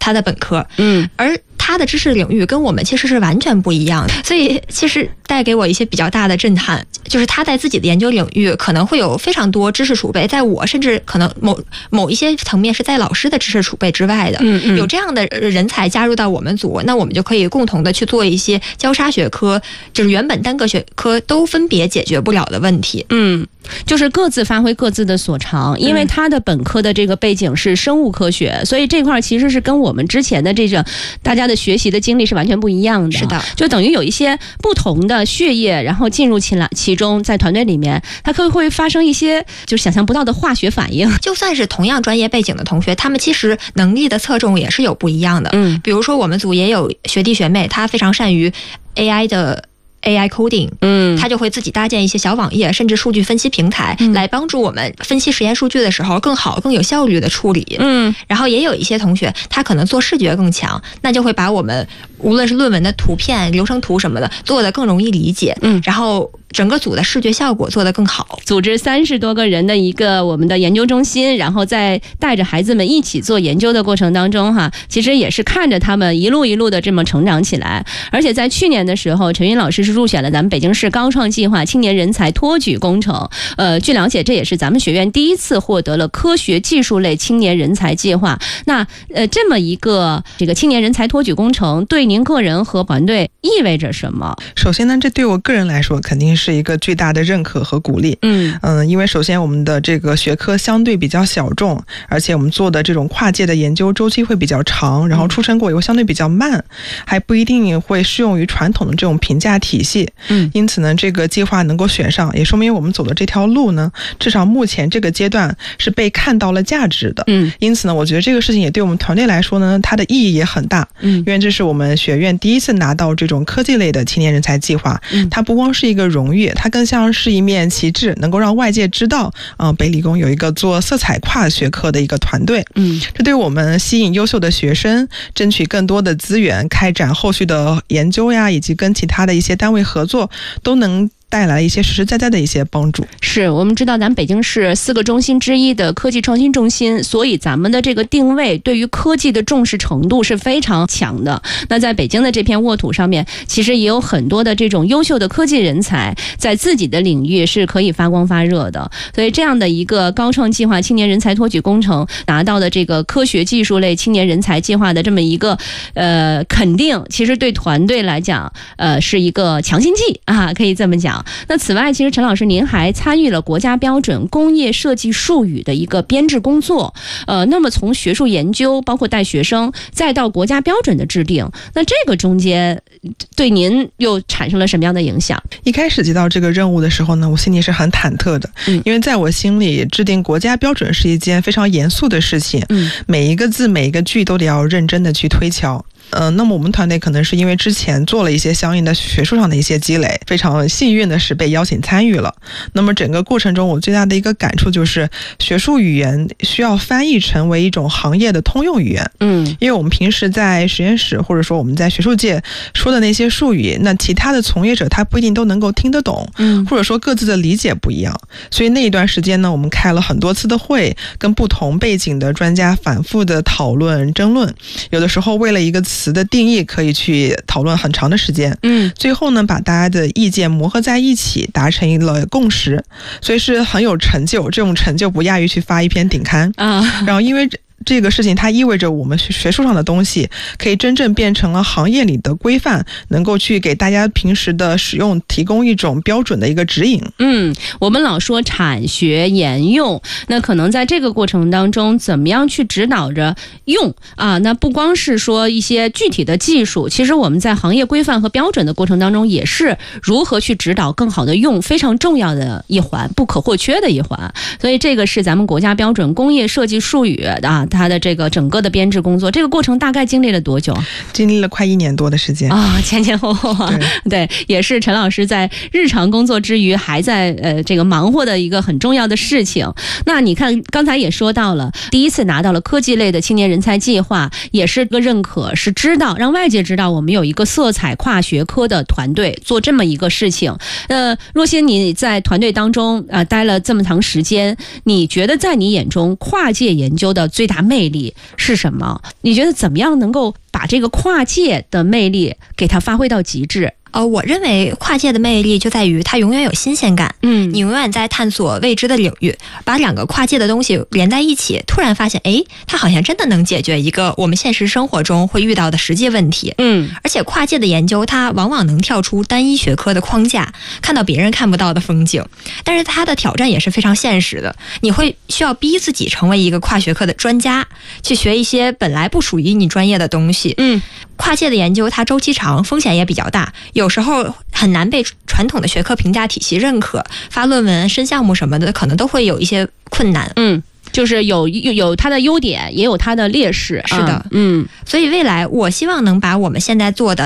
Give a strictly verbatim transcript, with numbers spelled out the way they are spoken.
他的本科， 嗯， 而他的知识领域跟我们其实是完全不一样的，所以其实带给我一些比较大的震撼，就是他在自己的研究领域可能会有非常多知识储备，在我甚至可能某某一些层面是在老师的知识储备之外的。 嗯嗯， 有这样的人才加入到我们组，那我们就可以共同的去做一些交叉学科，就是原本单个学科都分别解决不了的问题。 嗯，就是各自发挥各自的所长，因为他的本科的这个背景是生物科学，所以这块其实是跟我们之前的这个大家的学习的经历是完全不一样的。 是的， 就等于有一些不同的血液，然后进入其来其中，在团队里面，它可能会发生一些就是想象不到的化学反应。 就算是同样专业背景的同学，他们其实能力的侧重也是有不一样的。 嗯， 比如说我们组也有学弟学妹，他非常善于 A I 的A I coding， 嗯， 他就会自己搭建一些小网页，甚至数据分析平台， 嗯、 来帮助我们分析实验数据的时候更好、更有效率的处理。 嗯， 然后也有一些同学，他可能做视觉更强，那就会把我们无论是论文的图片、流程图什么的做得更容易理解。 嗯， 然后整个组的视觉效果做得更好。 组织三十多个人的一个我们的研究中心，然后在带着孩子们一起做研究的过程当中哈，其实也是看着他们一路一路的这么成长起来。而且在去年的时候，陈云老师是入选了咱们北京市高创计划青年人才托举工程。呃，据了解，这也是咱们学院第一次获得了科学技术类青年人才计划。那呃，这么一个这个青年人才托举工程，对您个人和团队意味着什么？ 首先呢，这对我个人来说肯定是一个巨大的认可和鼓励。 嗯嗯、呃，因为首先我们的这个学科相对比较小众，而且我们做的这种跨界的研究周期会比较长，然后出成果又相对比较慢，还不一定会适用于传统的这种评价体系。 嗯， 因此呢，这个计划能够选上，也说明我们走的这条路呢，至少目前这个阶段是被看到了价值的。 嗯， 因此呢，我觉得这个事情也对我们团队来说呢，它的意义也很大。 嗯， 因为这是我们学院第一次拿到这种科技类的青年人才计划。嗯，它不光是一个荣誉，它更像是一面旗帜，能够让外界知道，嗯、呃，北理工有一个做色彩跨学科的一个团队。 嗯， 这对我们吸引优秀的学生，争取更多的资源，开展后续的研究呀，以及跟其他的一些单位合作，都能带来一些实实在在的一些帮助。 是我们知道咱北京市四个中心之一的科技创新中心，所以咱们的这个定位对于科技的重视程度是非常强的。那在北京的这片沃土上面，其实也有很多的这种优秀的科技人才，在自己的领域是可以发光发热的。所以这样的一个高创计划青年人才托举工程拿到的这个科学技术类青年人才计划的这么一个呃肯定，其实对团队来讲呃是一个强心剂啊，可以这么讲。那此外，其实陈老师您还参与了国家标准工业设计术语的一个编制工作。呃，那么从学术研究，包括带学生，再到国家标准的制定，那这个中间对您又产生了什么样的影响？ 一开始接到这个任务的时候呢，我心里是很忐忑的。嗯，因为在我心里，制定国家标准是一件非常严肃的事情。嗯，每一个字每一个句都得要认真的去推敲。嗯、呃，那么我们团队可能是因为之前做了一些相应的学术上的一些积累，非常幸运的是被邀请参与了。那么整个过程中，我最大的一个感触就是，学术语言需要翻译成为一种行业的通用语言。嗯，因为我们平时在实验室或者说我们在学术界说的那些术语，那其他的从业者他不一定都能够听得懂，嗯，或者说各自的理解不一样。所以那一段时间呢，我们开了很多次的会，跟不同背景的专家反复的讨论争论，有的时候为了一个词词的定义可以去讨论很长的时间。嗯，最后呢，把大家的意见磨合在一起，达成了共识，所以是很有成就。这种成就不亚于去发一篇顶刊啊。然后因为这个事情它意味着我们学术上的东西可以真正变成了行业里的规范，能够去给大家平时的使用提供一种标准的一个指引。 嗯，我们老说产学研用，那可能在这个过程当中怎么样去指导着用啊？那不光是说一些具体的技术，其实我们在行业规范和标准的过程当中也是如何去指导更好的用非常重要的一环，不可或缺的一环。所以这个是咱们国家标准工业设计术语啊，它的这个整个的编制工作，这个过程大概经历了多久？ 经历了快一年多的时间啊、哦，前前后后啊，对，对，也是陈老师在日常工作之余还在呃这个忙活的一个很重要的事情。那你看，刚才也说到了，第一次拿到了科技类的青年人才计划，也是个认可，是知道让外界知道我们有一个色彩跨学科的团队做这么一个事情。呃，若欣，你在团队当中呃待了这么长时间，你觉得在你眼中跨界研究的最大大魅力是什么？你觉得怎么样能够把这个跨界的魅力给它发挥到极致？ 呃，我认为跨界的魅力就在于它永远有新鲜感， 嗯， 你永远在探索未知的领域，把两个跨界的东西连在一起，突然发现，哎，它好像真的能解决一个我们现实生活中会遇到的实际问题， 嗯， 而且跨界的研究，它往往能跳出单一学科的框架，看到别人看不到的风景，但是它的挑战也是非常现实的，你会需要逼自己成为一个跨学科的专家，去学一些本来不属于你专业的东西， 嗯。 跨界的研究它周期长，风险也比较大，有时候很难被传统的学科评价体系认可，发论文、申项目什么的，可能都会有一些困难。 嗯，就是有有有它的优点，也有它的劣势。 是的， 嗯， 所以未来我希望能把我们现在做的